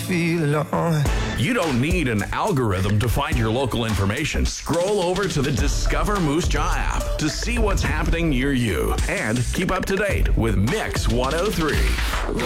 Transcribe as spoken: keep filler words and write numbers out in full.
feel alone. You don't need an algorithm to find your local information. Scroll over to the Discover Moose Jaw app to see what's happening near you and keep up to date with Mix one oh three.